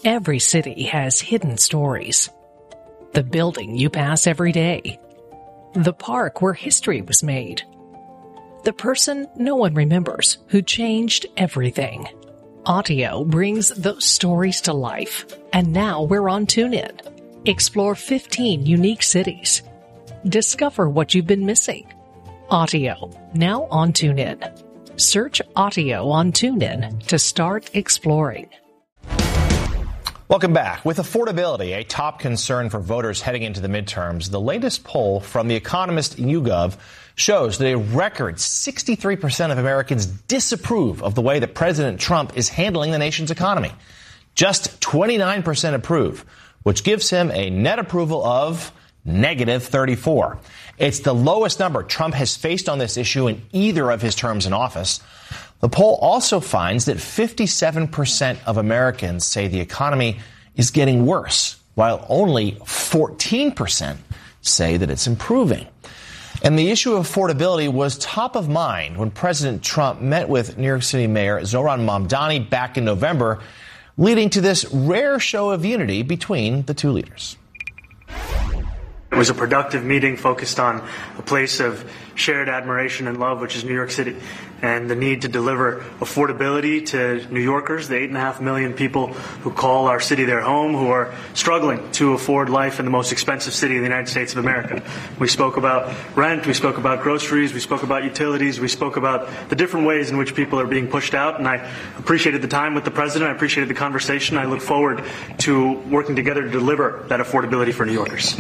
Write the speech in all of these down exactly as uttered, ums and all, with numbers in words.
Every city has hidden stories. The building you pass every day. The park where history was made. The person no one remembers who changed everything. Audio brings those stories to life. And now we're on TuneIn. Explore fifteen unique cities. Discover what you've been missing. Audio, now on TuneIn. Search Audio on TuneIn to start exploring. Welcome back. With affordability a top concern for voters heading into the midterms, the latest poll from The Economist YouGov shows that a record sixty-three percent of Americans disapprove of the way that President Trump is handling the nation's economy. Just twenty-nine percent approve, which gives him a net approval of negative thirty-four. It's the lowest number Trump has faced on this issue in either of his terms in office. The poll also finds that fifty-seven percent of Americans say the economy is getting worse, while only fourteen percent say that it's improving. And the issue of affordability was top of mind when President Trump met with New York City Mayor Zohran Mamdani back in November, leading to this rare show of unity between the two leaders. It was a productive meeting focused on a place of shared admiration and love, which is New York City, and the need to deliver affordability to New Yorkers, the eight and a half million people who call our city their home, who are struggling to afford life in the most expensive city in the United States of America. We spoke about rent, we spoke about groceries, we spoke about utilities, we spoke about the different ways in which people are being pushed out, and I appreciated the time with the president, I appreciated the conversation. I look forward to working together to deliver that affordability for New Yorkers.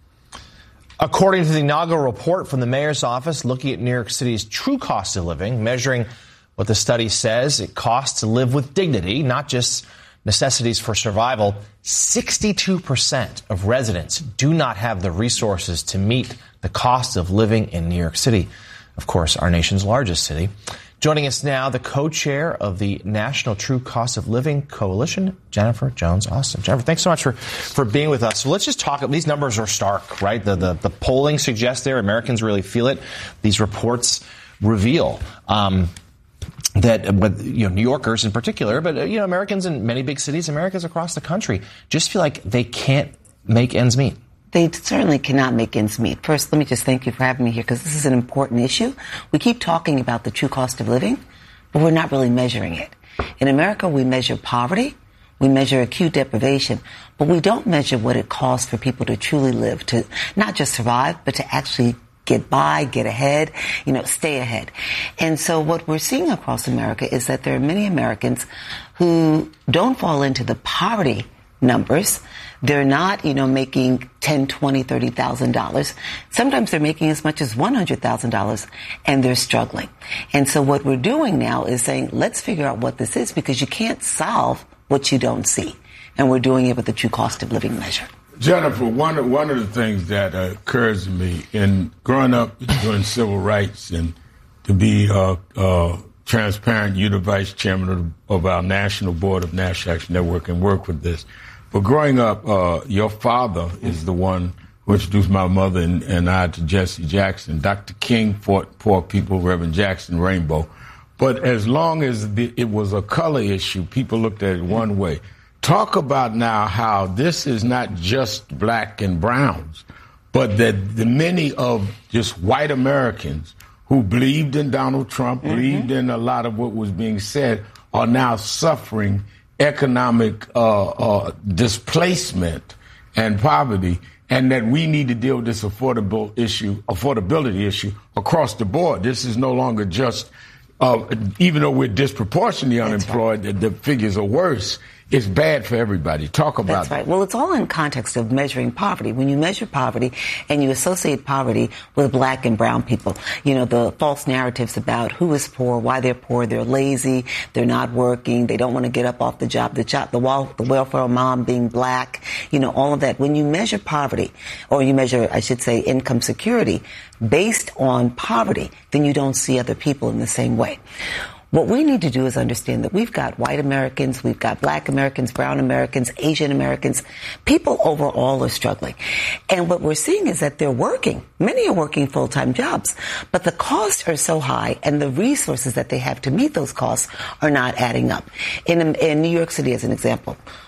According to the inaugural report from the mayor's office looking at New York City's true cost of living, measuring what the study says it costs to live with dignity, not just necessities for survival, sixty-two percent of residents do not have the resources to meet the cost of living in New York City, of course, our nation's largest city. Joining us now, the co-chair of the National True Cost of Living Coalition, Jennifer Jones-Austin. Jennifer, thanks so much for, for being with us. So let's just talk. These numbers are stark, right? The, the, the polling suggests there Americans really feel it. These reports reveal um, that, you know, New Yorkers in particular, but, uh, you know, Americans in many big cities, Americans across the country, just feel like they can't make ends meet. They certainly cannot make ends meet. First, let me just thank you for having me here, because this is an important issue. We keep talking about the true cost of living, but we're not really measuring it. In America, we measure poverty, we measure acute deprivation, but we don't measure what it costs for people to truly live, to not just survive, but to actually get by, get ahead, you know, stay ahead. And so what we're seeing across America is that there are many Americans who don't fall into the poverty numbers. They're not, you know, making ten, twenty, thirty thousand dollars. Sometimes they're making as much as one hundred thousand dollars, and they're struggling. And so what we're doing now is saying, let's figure out what this is, because you can't solve what you don't see. And we're doing it with the true cost of living measure. Jennifer, one of, one of the things that uh, occurs to me in growing up doing civil rights, and to be uh, uh, transparent, you're the vice chairman of, of our National Board of National Action Network and work with this. But growing up, uh, your father is the one who introduced my mother and, and I to Jesse Jackson. Doctor King fought poor people, Reverend Jackson, Rainbow. But as long as the, it was a color issue, people looked at it one way. Talk about now how this is not just black and browns, but that the many of just white Americans who believed in Donald Trump, mm-hmm. believed in a lot of what was being said, are now suffering economic uh, uh, displacement and poverty, and that we need to deal with this affordable issue, affordability issue across the board. This is no longer just, uh, even though we're disproportionately unemployed, right. the, the figures are worse. It's bad for everybody. Talk about That's right. Well, it's all in context of measuring poverty. When you measure poverty and you associate poverty with black and brown people, you know, the false narratives about who is poor, why they're poor, they're lazy, they're not working, they don't want to get up off the job, the job, the, wall, the welfare mom being black, you know, all of that. When you measure poverty, or you measure, I should say, income security based on poverty, then you don't see other people in the same way. What we need to do is understand that we've got white Americans, we've got black Americans, brown Americans, Asian Americans. People overall are struggling. And what we're seeing is that they're working. Many are working full-time jobs. But the costs are so high, and the resources that they have to meet those costs are not adding up. In, in New York City, as an example,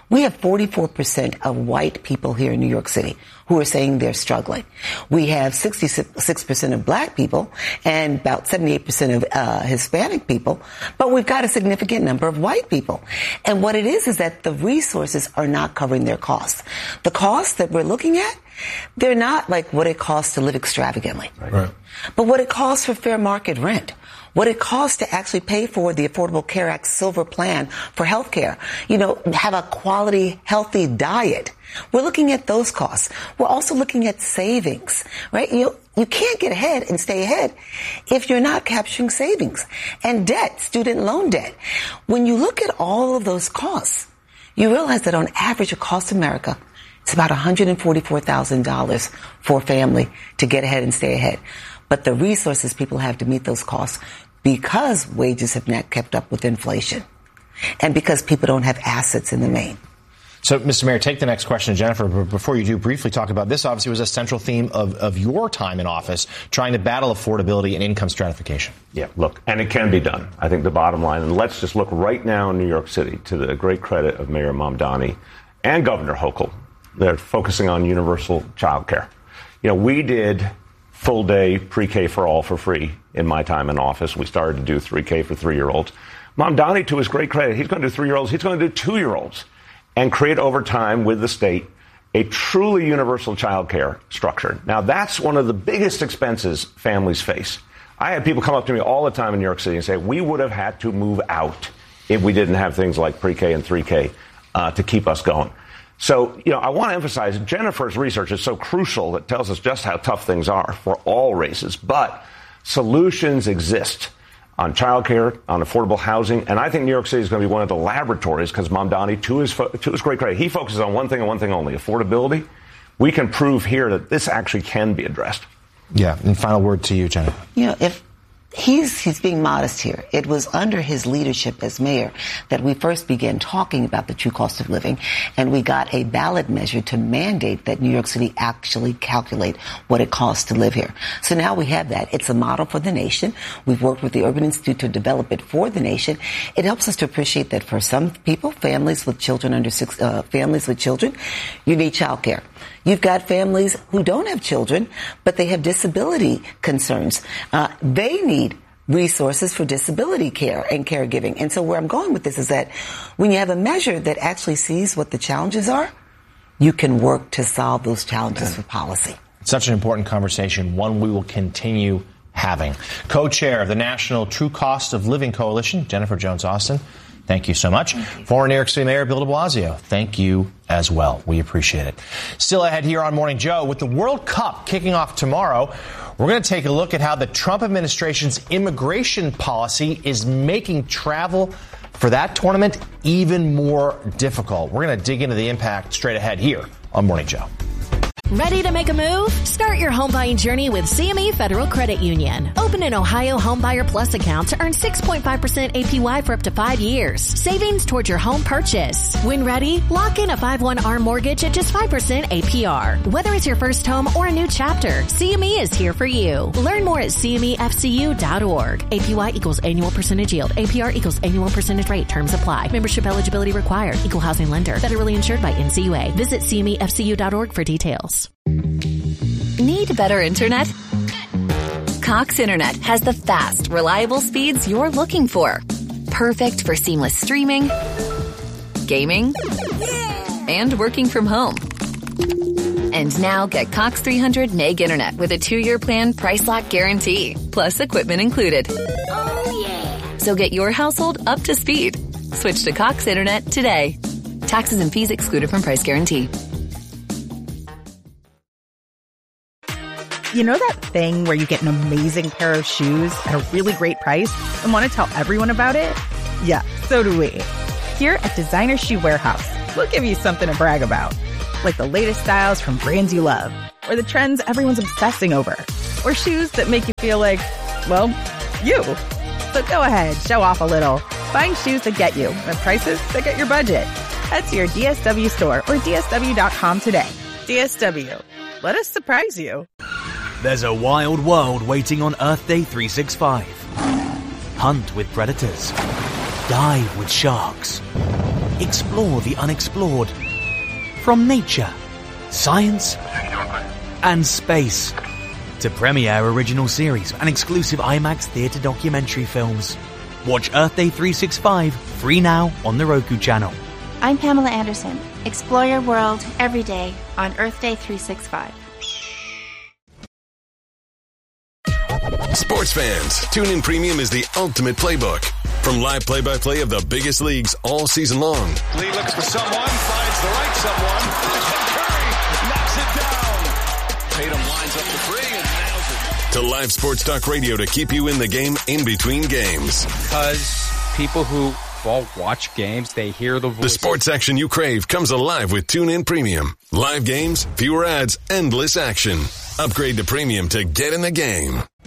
We have forty-four percent of white people here in New York City who are saying they're struggling. We have sixty-six percent of black people and about seventy-eight percent of uh, Hispanic people, but we've got a significant number of white people. And what it is is that the resources are not covering their costs. The costs that we're looking at, they're not like what it costs to live extravagantly, Right. but what it costs for fair market rent. What it costs to actually pay for the Affordable Care Act silver plan for health care. You know, have a quality, healthy diet. We're looking at those costs. We're also looking at savings, right? You know, you can't get ahead and stay ahead if you're not capturing savings and debt, student loan debt. When you look at all of those costs, you realize that on average across America, it's about one hundred forty-four thousand dollars for a family to get ahead and stay ahead. But the resources people have to meet those costs because wages have not kept up with inflation and because people don't have assets in the main. So, Mister Mayor, take the next question, Jennifer. But before you do, briefly talk about this. Obviously, was a central theme of, of your time in office, trying to battle affordability and income stratification. Yeah, look, and it can be done. I think the bottom line, and let's just look right now in New York City to the great credit of Mayor Mamdani and Governor Hochul. They're focusing on universal child care. You know, we did full day pre-K for all for free in my time in office. We started to do three K for three-year-olds. Mamdani, to his great credit, he's going to do three-year-olds. He's going to do two-year-olds and create over time with the state a truly universal child care structure. Now, that's one of the biggest expenses families face. I had people come up to me all the time in New York City and say, we would have had to move out if we didn't have things like pre-K and three K uh, to keep us going. So, you know, I want to emphasize Jennifer's research is so crucial. It tells us just how tough things are for all races. But solutions exist on childcare, on affordable housing. And I think New York City is going to be one of the laboratories because Mamdani, to his, fo- to his great credit, he focuses on one thing and one thing only, affordability. We can prove here that this actually can be addressed. Yeah. And final word to you, Jennifer. You know, if He's, he's being modest here. It was under his leadership as mayor that we first began talking about the true cost of living, and we got a ballot measure to mandate that New York City actually calculate what it costs to live here. So now we have that. It's a model for the nation. We've worked with the Urban Institute to develop it for the nation. It helps us to appreciate that for some people, families with children under six, uh, families with children, you need child care. You've got families who don't have children, but they have disability concerns. Uh, they need resources for disability care and caregiving. And so where I'm going with this is that when you have a measure that actually sees what the challenges are, you can work to solve those challenges with policy. It's such an important conversation, one we will continue having. Co-chair of the National True Cost of Living Coalition, Jennifer Jones Austin, thank you so much. Former New York City Mayor Bill de Blasio, thank you as well. We appreciate it. Still ahead here on Morning Joe, with the World Cup kicking off tomorrow, we're going to take a look at how the Trump administration's immigration policy is making travel for that tournament even more difficult. We're going to dig into the impact straight ahead here on Morning Joe. Ready to make a move? Start your home buying journey with C M E Federal Credit Union. Open an Ohio Homebuyer Plus account to earn six point five percent A P Y for up to five years. Savings towards your home purchase. When ready, lock in a five one A R M mortgage at just five percent A P R. Whether it's your first home or a new chapter, C M E is here for you. Learn more at C M E F C U dot org. A P Y equals annual percentage yield. A P R equals annual percentage rate. Terms apply. Membership eligibility required. Equal housing lender. Federally insured by N C U A. Visit C M E F C U dot org for details. Need better internet? Cox Internet has the fast, reliable speeds you're looking for. Perfect for seamless streaming, gaming, and working from home. And now get Cox three hundred meg internet with a two-year plan price lock guarantee, plus equipment included. Oh, yeah. So get your household up to speed. Switch to Cox Internet today. Taxes and fees excluded from price guarantee. You know that thing where you get an amazing pair of shoes at a really great price and want to tell everyone about it? Yeah, so do we. Here at Designer Shoe Warehouse, we'll give you something to brag about. Like the latest styles from brands you love, or the trends everyone's obsessing over, or shoes that make you feel like, well, you. So go ahead, show off a little. Find shoes that get you at prices that get your budget. Head to your D S W store or D S W dot com today. D S W. Let us surprise you. There's a wild world waiting on Earth Day three sixty-five. Hunt with predators. Dive with sharks. explore the unexplored. From nature, science, and space to premiere original series and exclusive IMAX theatre documentary films. Watch Earth Day three sixty-five free now on the Roku channel. I'm Pamela Anderson. Explore your world every day on Earth Day three sixty-five. Sports fans, TuneIn Premium is the ultimate playbook. From live play-by-play of the biggest leagues all season long. Lee looks for someone, finds the right someone, and Curry knocks it down. Tatum lines up the three and nails it. To live sports talk radio to keep you in the game in between games. Because people who well, watch games, they hear the voice. The sports action you crave comes alive with TuneIn Premium. Live games, fewer ads, endless action. Upgrade to Premium to get in the game.